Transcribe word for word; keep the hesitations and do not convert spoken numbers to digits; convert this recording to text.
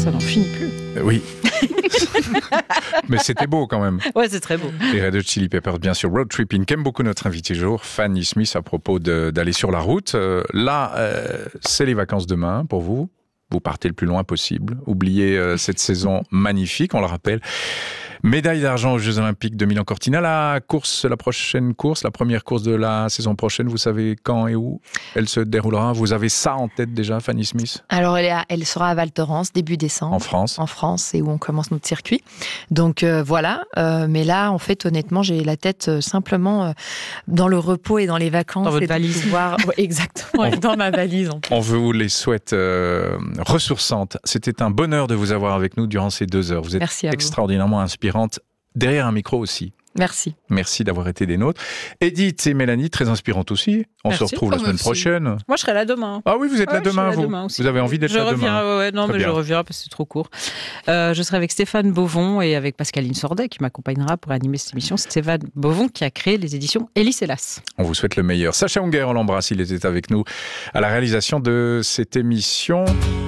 ça n'en finit plus. Euh, oui. Mais c'était beau quand même. Ouais, c'est très beau. Les Red Hot Chili Peppers, bien sûr. Road Tripping, qu'aime beaucoup notre invité du jour, Fanny Smith, à propos de, d'aller sur la route. Euh, là, euh, c'est les vacances demain pour vous. Vous partez le plus loin possible. Oubliez euh, cette saison magnifique, on le rappelle. Médaille d'argent aux Jeux Olympiques de Milan-Cortina. La course, la prochaine course, la première course de la saison prochaine, vous savez quand et où elle se déroulera? Vous avez ça en tête déjà, Fanny Smith? Alors, elle, est à, elle sera à Val Thorens, début décembre. En France? En France, c'est où on commence notre circuit. Donc, euh, voilà. Euh, mais là, en fait, honnêtement, j'ai la tête euh, simplement euh, dans le repos et dans les vacances. Dans votre et de valise. pouvoir... ouais, exactement, et dans ma valise. En plus. On vous les souhaite euh, ressourçantes. C'était un bonheur de vous avoir avec nous durant ces deux heures. Vous êtes Merci à vous. extraordinairement inspirante. Derrière un micro aussi. Merci. Merci d'avoir été des nôtres. Edith et Mélanie, très inspirantes aussi. On Merci, se retrouve la moi semaine aussi. prochaine. Moi, je serai là demain. Ah oui, vous êtes Ouais, là je serai demain, là vous. demain aussi. Vous avez envie d'être je là reviens, demain. ouais, ouais, non, Très mais bien. je reviens parce que c'est trop court. Euh, je serai avec Stéphane Beauvon et avec Pascaline Sordet qui m'accompagnera pour animer cette émission. C'est Stéphane Beauvon qui a créé les éditions Hélice Hélas. On vous souhaite le meilleur. Sacha Unger, on l'embrasse, il était avec nous à la réalisation de cette émission.